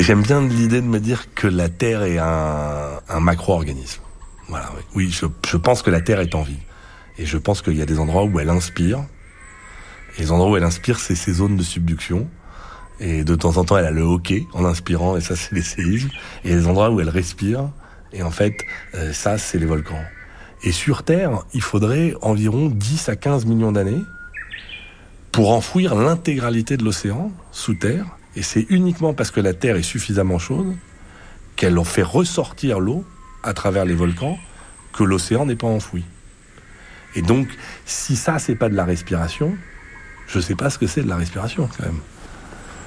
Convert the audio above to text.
J'aime bien l'idée de me dire que la Terre est un macro-organisme. Voilà, oui, je pense que la Terre est en vie. Et je pense qu'il y a des endroits où elle inspire. Et les endroits où elle inspire, c'est ces zones de subduction. Et de temps en temps, elle a le hoquet en inspirant, et ça, c'est les séismes. Et il y a des endroits où elle respire, et en fait, ça, c'est les volcans. Et sur Terre, il faudrait environ 10 à 15 millions d'années pour enfouir l'intégralité de l'océan sous terre. Et c'est uniquement parce que la Terre est suffisamment chaude qu'elle en fait ressortir l'eau à travers les volcans que l'océan n'est pas enfoui. Et donc, si ça, c'est pas de la respiration, je sais pas ce que c'est de la respiration, quand même.